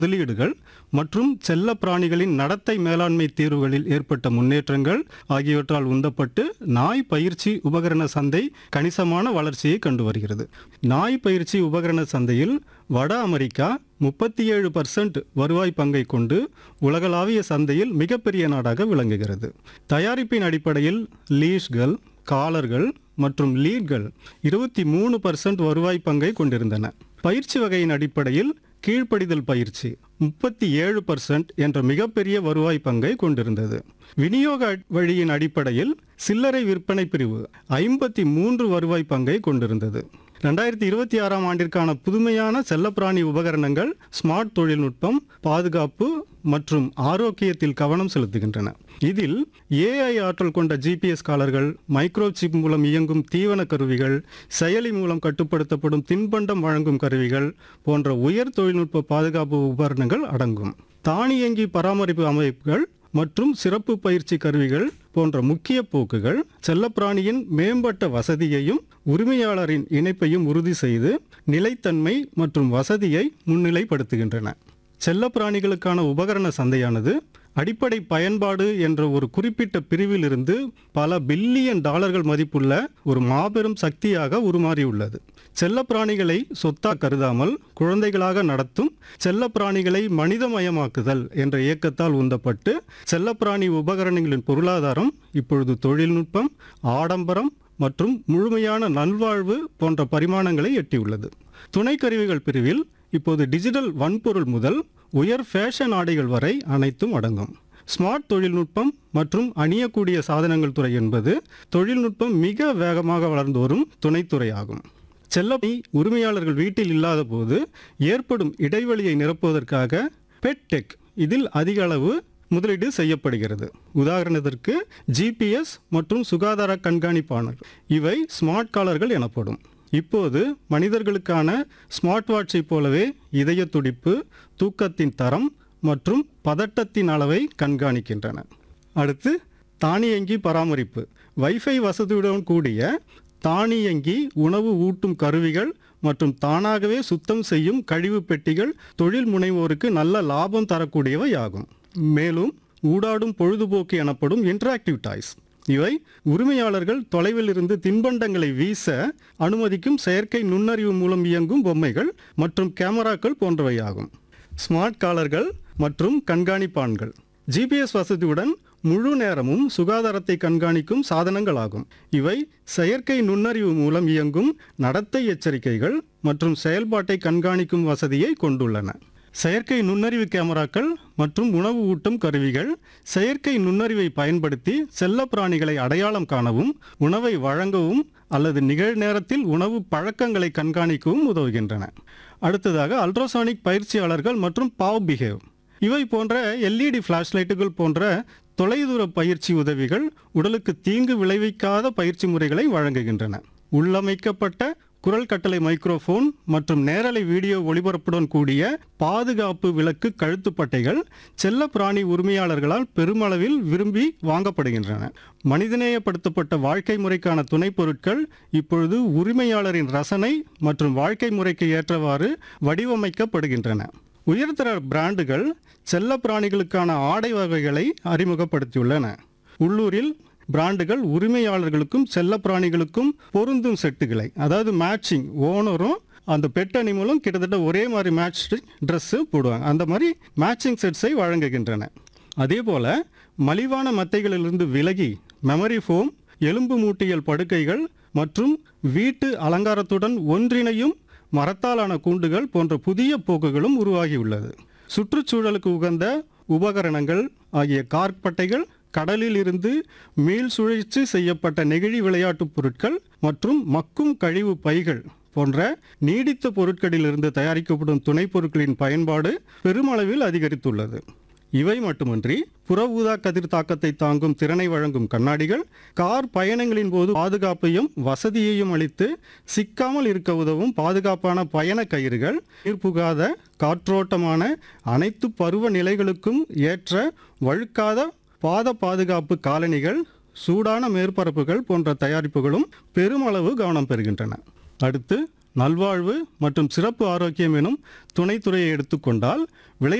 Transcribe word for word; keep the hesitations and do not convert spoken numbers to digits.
முதலீடுகள் மற்றும் செல்ல பிராணிகளின் நடத்தை மேலாண்மை தீர்வுகளில் ஏற்பட்ட முன்னேற்றங்கள் ஆகியவற்றால் உந்தப்பட்டு நாய் பயிற்சி உபகரண சந்தை கணிசமான வளர்ச்சியை கண்டு வருகிறது. நாய் பயிற்சி உபகரண சந்தையில் வட அமெரிக்கா முப்பத்தி ஏழு பர்சன்ட் வருவாய் பங்கை கொண்டு உலகளாவிய சந்தையில் மிகப்பெரிய நாடாக விளங்குகிறது. தயாரிப்பின் அடிப்படையில் லீஷ்கள், காலர்கள் மற்றும் லீட்கள் இருபத்தி மூணு பர்சன்ட் வருவாய் பங்கை கொண்டிருந்தன. பயிற்சி வகையின் அடிப்படையில் கீழ்ப்படிதல் பயிற்சி முப்பத்தி ஏழு பர்சன்ட் என்ற மிகப்பெரிய வருவாய் பங்கை கொண்டிருந்தது. விநியோக வழியின் அடிப்படையில் சில்லறை விற்பனை பிரிவு ஐம்பத்தி மூன்று வருவாய் பங்கை கொண்டிருந்தது. ரெண்டாயிரத்தி இருபத்தி ஆறாம் ஆண்டிற்கான புதுமையான செல்லப்பிராணி உபகரணங்கள் ஸ்மார்ட் தொழில்நுட்பம், பாதுகாப்பு மற்றும் ஆரோக்கியத்தில் கவனம் செலுத்துகின்றன. இதில் ஏஐ ஆற்றல் கொண்ட ஜிபிஎஸ் காலர்கள், மைக்ரோ சிப் மூலம் இயங்கும் தீவன கருவிகள், செயலி மூலம் கட்டுப்படுத்தப்படும் தின்பண்டம் வழங்கும் கருவிகள் போன்ற உயர் தொழில்நுட்ப பாதுகாப்பு உபகரணங்கள் அடங்கும். தானியங்கி பராமரிப்பு அமைப்புகள் மற்றும் சிறப்பு பயிற்சி கருவிகள் போன்ற முக்கிய போக்குகள் செல்லப்பிராணியின் மேம்பட்ட வசதியையும் உரிமையாளரின் இணைப்பையும் உறுதி செய்து நிலைத்தன்மை மற்றும் வசதியை முன்னிலைப்படுத்துகின்றன. செல்லப்பிராணிகளுக்கான உபகரண சந்தையானது அடிப்படை பயன்பாடு என்ற ஒரு குறிப்பிட்ட பிரிவில் இருந்து பல பில்லியன் டாலர்கள் மதிப்புள்ள ஒரு மாபெரும் சக்தியாக உருமாறியுள்ளது. செல்லப்பிராணிகளை சொத்தா கருதாமல் குழந்தைகளாக நடத்தும் செல்லப்பிராணிகளை மனிதமயமாக்குதல் என்ற இயக்கத்தால் உந்தப்பட்டு செல்லப்பிராணி உபகரணங்களின் பொருளாதாரம் இப்பொழுது தொழில்நுட்பம், ஆடம்பரம் மற்றும் முழுமையான நல்வாழ்வு போன்ற பரிமாணங்களை எட்டியுள்ளது. துணை கருவிகள் பிரிவில் இப்போது டிஜிட்டல் வன்பொருள் முதல் உயர் ஃபேஷன் ஆடைகள் வரை அனைத்தும் அடங்கும். ஸ்மார்ட் தொழில்நுட்பம் மற்றும் அணியக்கூடிய சாதனங்கள் துறை என்பது தொழில்நுட்பம் மிக வேகமாக வளர்ந்து வரும் துணைத்துறையாகும். செல்லப்பிராணி உரிமையாளர்கள் வீட்டில் இல்லாத போது ஏற்படும் இடைவெளியை நிரப்புவதற்காக பெட் டெக் இதில் அதிக அளவு முதலீடு செய்யப்படுகிறது. உதாரணத்திற்கு ஜிபிஎஸ் மற்றும் சுகாதார கண்காணிப்பாளர்கள், இவை ஸ்மார்ட் காலர்கள் எனப்படும். இப்போது மனிதர்களுக்கான ஸ்மார்ட் வாட்சை போலவே இதய துடிப்பு, தூக்கத்தின் தரம் மற்றும் பதட்டத்தின் அளவை கண்காணிக்கின்றன. அடுத்து தானியங்கி பராமரிப்பு. வைஃபை வசதியுடன் கூடிய தானியங்கி உணவு ஊட்டும் கருவிகள் மற்றும் தானாகவே சுத்தம் செய்யும் கழிவு பெட்டிகள் தொழில் முனைவோருக்கு நல்ல லாபம் தரக்கூடியவை ஆகும். மேலும் ஊடாடும் பொழுதுபோக்கு எனப்படும் இன்டராக்டிவ் டாய்ஸ், இவை உரிமையாளர்கள் தொலைவில் இருந்து தின்பண்டங்களை வீச அனுமதிக்கும் செயற்கை நுண்ணறிவு மூலம் இயங்கும் பொம்மைகள் மற்றும் கேமராக்கள் போன்றவையாகும். ஸ்மார்ட் காலர்கள் மற்றும் கண்காணிப்பான்கள் ஜிபிஎஸ் வசதியுடன் முழு நேரமும் சுகாதாரத்தை கண்காணிக்கும் சாதனங்களாகும். இவை செயற்கை நுண்ணறிவு மூலம் இயங்கும் நடத்தை எச்சரிக்கைகள் மற்றும் செயல்பாட்டை கண்காணிக்கும் வசதியை கொண்டுள்ளன. செயற்கை நுண்ணறிவு கேமராக்கள் மற்றும் உணவு ஊட்டும் கருவிகள் செயற்கை நுண்ணறிவை பயன்படுத்தி செல்ல பிராணிகளை அடையாளம் காணவும், உணவை வழங்கவும் அல்லது நிகழ்நேரத்தில் உணவு பழக்கங்களை கண்காணிக்கவும் உதவுகின்றன. அடுத்ததாக அல்ட்ராசானிக் பயிற்சியாளர்கள் மற்றும் பாவ் பிஹேவ், இவை போன்ற எல்இடி ஃபிளாஷ்லைட்டுகள் போன்ற தொலைதூர பயிற்சி உதவிகள் உடலுக்கு தீங்கு விளைவிக்காத பயிற்சி முறைகளை வழங்குகின்றன. உள்ளமைக்கப்பட்ட குரல் கட்டளை மைக்ரோஃபோன் மற்றும் நேரலை வீடியோ ஒளிபரப்புடன் கூடிய பாதுகாப்பு விளக்கு கழுத்துப்பட்டைகள் செல்ல பிராணி உரிமையாளர்களால் பெருமளவில் விரும்பி வாங்கப்படுகின்றன. மனிதநேயப்படுத்தப்பட்ட வாழ்க்கை முறைக்கான துணை பொருட்கள் இப்பொழுது உரிமையாளரின் ரசனை மற்றும் வாழ்க்கை முறைக்கு ஏற்றவாறு வடிவமைக்கப்படுகின்றன. உயர்தர பிராண்டுகள் செல்ல பிராணிகளுக்கான ஆடை வகைகளை அறிமுகப்படுத்தியுள்ளன. உள்ளூரில் பிராண்டுகள் உரிமையாளர்களுக்கும் செல்ல பிராணிகளுக்கும் பொருந்தும் செட்டுகளை, அதாவது மேட்சிங், ஓனரும் அந்த பெட் அனிமலும் கிட்டத்தட்ட ஒரே மாதிரி மேட்ச் ட்ரெஸ்ஸு போடுவாங்க, அந்த மாதிரி மேட்சிங் செட்ஸை வழங்குகின்றன. அதே போல் மலிவான மத்தைகளிலிருந்து விலகி மெமரி ஃபோம், எலும்பு மூட்டியல் படுக்கைகள் மற்றும் வீட்டு அலங்காரத்துடன் ஒன்றிணையும் மரத்தாலான கூண்டுகள் போன்ற புதிய போக்குகளும் உருவாகியுள்ளது. சுற்றுச்சூழலுக்கு உகந்த உபகரணங்கள் ஆகிய கார்பட்டைகள், கடலில் இருந்து மீள் சுழற்சி செய்யப்பட்ட நெகிழி விளையாட்டுப் பொருட்கள் மற்றும் மக்கும் கழிவு பைகள் போன்ற நீடித்த பொருட்களிலிருந்து தயாரிக்கப்படும் துணை பொருட்களின் பயன்பாடு பெருமளவில் அதிகரித்துள்ளது. இவை மட்டுமின்றி புற ஊதா கதிர் தாக்கத்தை தாங்கும் திறனை வழங்கும் கண்ணாடிகள், கார் பயணங்களின் போது பாதுகாப்பையும் வசதியையும் அளித்து சிக்காமல் இருக்க உதவும் பாதுகாப்பான பயண கயிறுகள், நீர்புகாத காற்றோட்டமான அனைத்து பருவ நிலைகளுக்கும் ஏற்ற வழுக்காத பாத பாதுகாப்பு காலணிகள், சூடான மேற்பரப்புகள் போன்ற தயாரிப்புகளும் பெருமளவு கவனம் பெறுகின்றன. அடுத்து நல்வாழ்வு மற்றும் சிறப்பு ஆரோக்கியம் எனும் துணைத்துறையை எடுத்துக்கொண்டால்